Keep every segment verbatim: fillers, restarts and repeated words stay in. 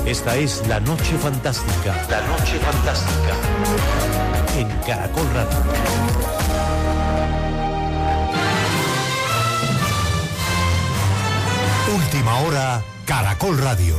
Esta es La Noche Fantástica. La Noche Fantástica. En Caracol Radio. Última hora, Caracol Radio.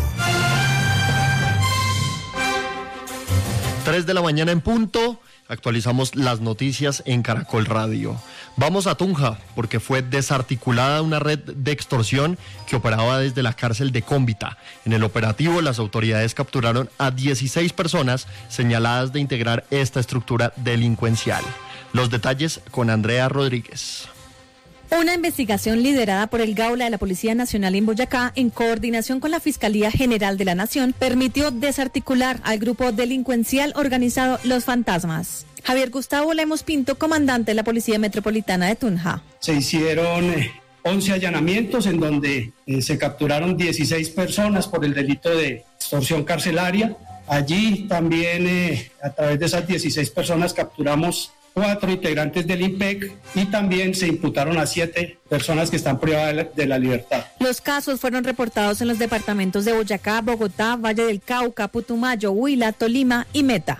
tres de la mañana en punto. Actualizamos las noticias en Caracol Radio. Vamos a Tunja, porque fue desarticulada una red de extorsión que operaba desde la cárcel de Cómbita. En el operativo, las autoridades capturaron a dieciséis personas señaladas de integrar esta estructura delincuencial. Los detalles con Andrea Rodríguez. Una investigación liderada por el Gaula de la Policía Nacional en Boyacá, en coordinación con la Fiscalía General de la Nación, permitió desarticular al grupo delincuencial organizado Los Fantasmas. Javier Gustavo Lemos Pinto, comandante de la Policía Metropolitana de Tunja. Se hicieron eh, once allanamientos en donde eh, se capturaron dieciséis personas por el delito de extorsión carcelaria. Allí también, eh, a través de esas dieciséis personas, capturamos cuatro integrantes del I N P E C y también se imputaron a siete personas que están privadas de la, de la libertad. Los casos fueron reportados en los departamentos de Boyacá, Bogotá, Valle del Cauca, Putumayo, Huila, Tolima y Meta.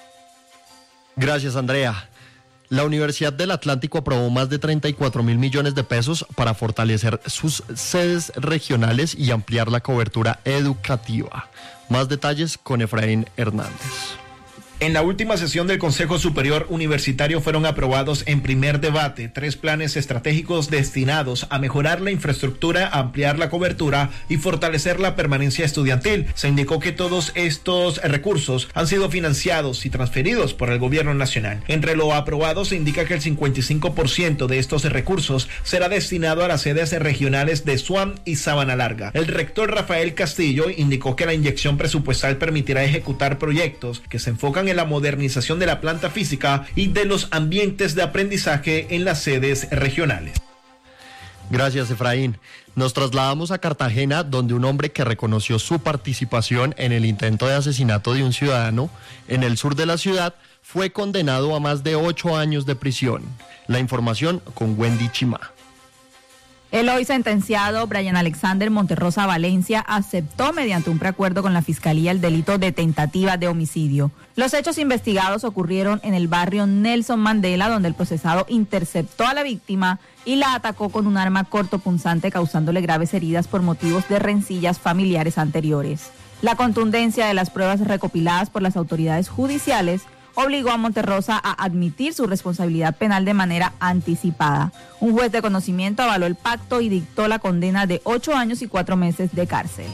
Gracias, Andrea. La Universidad del Atlántico aprobó más de treinta y cuatro mil millones de pesos para fortalecer sus sedes regionales y ampliar la cobertura educativa. Más detalles con Efraín Hernández. En la última sesión del Consejo Superior Universitario fueron aprobados en primer debate tres planes estratégicos destinados a mejorar la infraestructura, ampliar la cobertura y fortalecer la permanencia estudiantil. Se indicó que todos estos recursos han sido financiados y transferidos por el Gobierno Nacional. Entre lo aprobado se indica que el cincuenta y cinco por ciento de estos recursos será destinado a las sedes regionales de Suam y Sabana Larga. El rector Rafael Castillo indicó que la inyección presupuestal permitirá ejecutar proyectos que se enfocan en la modernización de la planta física y de los ambientes de aprendizaje en las sedes regionales. Gracias, Efraín. Nos trasladamos a Cartagena, donde un hombre que reconoció su participación en el intento de asesinato de un ciudadano en el sur de la ciudad fue condenado a más de ocho años de prisión. La información con Wendy Chimá. El hoy sentenciado Brian Alexander Monterrosa Valencia aceptó mediante un preacuerdo con la Fiscalía el delito de tentativa de homicidio. Los hechos investigados ocurrieron en el barrio Nelson Mandela, donde el procesado interceptó a la víctima y la atacó con un arma cortopunzante, causándole graves heridas por motivos de rencillas familiares anteriores. La contundencia de las pruebas recopiladas por las autoridades judiciales obligó a Monterrosa a admitir su responsabilidad penal de manera anticipada. Un juez de conocimiento avaló el pacto y dictó la condena de ocho años y cuatro meses de cárcel.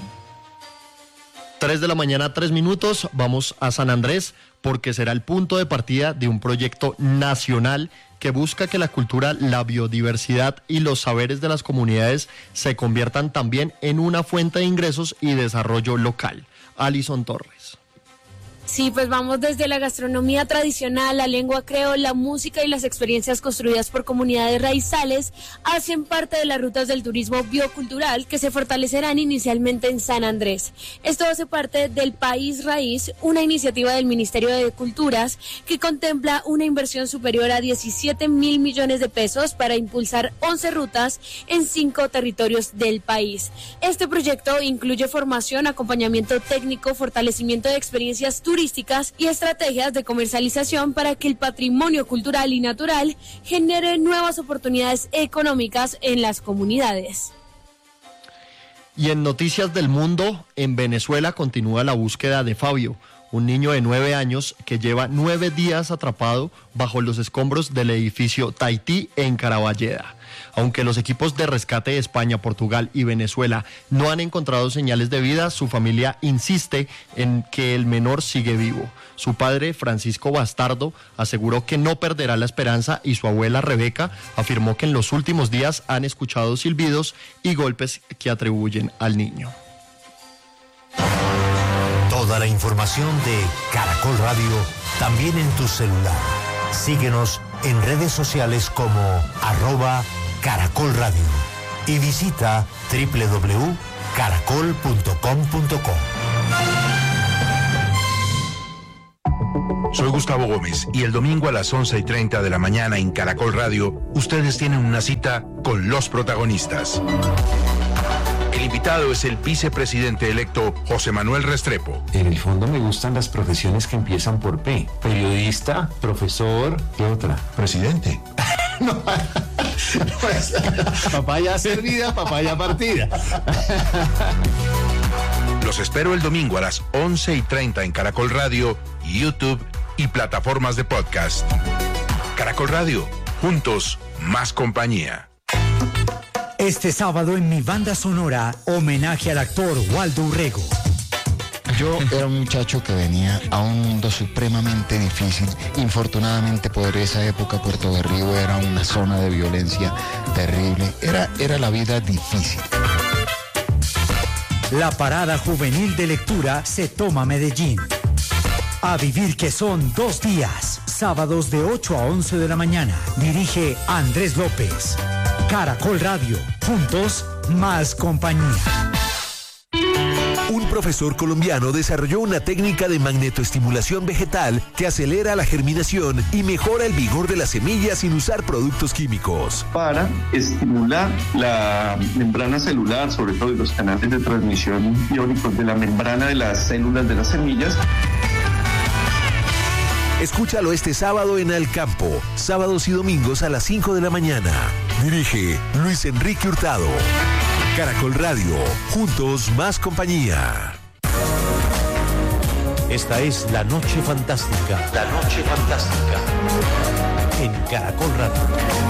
Tres de la mañana, tres minutos, vamos a San Andrés, porque será el punto de partida de un proyecto nacional que busca que la cultura, la biodiversidad y los saberes de las comunidades se conviertan también en una fuente de ingresos y desarrollo local. Alison Torres. Sí, pues vamos desde la gastronomía tradicional, la lengua creol, la música y las experiencias construidas por comunidades raizales hacen parte de las rutas del turismo biocultural que se fortalecerán inicialmente en San Andrés. Esto hace parte del País Raíz, una iniciativa del Ministerio de Culturas que contempla una inversión superior a diecisiete mil millones de pesos para impulsar once rutas en cinco territorios del país. Este proyecto incluye formación, acompañamiento técnico, fortalecimiento de experiencias turísticas y estrategias de comercialización para que el patrimonio cultural y natural genere nuevas oportunidades económicas en las comunidades. Y en Noticias del Mundo, en Venezuela continúa la búsqueda de Fabio, un niño de nueve años que lleva nueve días atrapado bajo los escombros del edificio Tahití en Caraballeda. Aunque los equipos de rescate de España, Portugal y Venezuela no han encontrado señales de vida, su familia insiste en que el menor sigue vivo. Su padre, Francisco Bastardo, aseguró que no perderá la esperanza y su abuela, Rebeca, afirmó que en los últimos días han escuchado silbidos y golpes que atribuyen al niño. Toda la información de Caracol Radio también en tu celular. Síguenos en redes sociales como arroba Caracol Radio y visita doble u doble u doble u punto caracol punto com punto co. Soy Gustavo Gómez y el domingo a las once y treinta de la mañana en Caracol Radio, ustedes tienen una cita con los protagonistas. El invitado es el vicepresidente electo José Manuel Restrepo. En el fondo me gustan las profesiones que empiezan por P. Periodista, profesor, ¿qué otra? Presidente. No, pues, papaya servida, papaya partida. Los espero el domingo a las once y treinta en Caracol Radio, YouTube y plataformas de podcast. Caracol Radio, juntos, más compañía. Este sábado en mi banda sonora, homenaje al actor Waldo Urrego. Yo era un muchacho que venía a un mundo supremamente difícil. Infortunadamente por esa época Puerto Berrío era una zona de violencia terrible. Era, era la vida difícil. La parada juvenil de lectura se toma Medellín. A vivir que son dos días, sábados de ocho a once de la mañana. Dirige Andrés López. Caracol Radio, juntos, más compañía. Un profesor colombiano desarrolló una técnica de magnetoestimulación vegetal que acelera la germinación y mejora el vigor de las semillas sin usar productos químicos. Para estimular la membrana celular, sobre todo los canales de transmisión iónicos de la membrana de las células de las semillas. Escúchalo este sábado en Al Campo, sábados y domingos a las cinco de la mañana. Dirige Luis Enrique Hurtado. Caracol Radio, juntos más compañía. Esta es La Noche Fantástica. La Noche Fantástica. En Caracol Radio.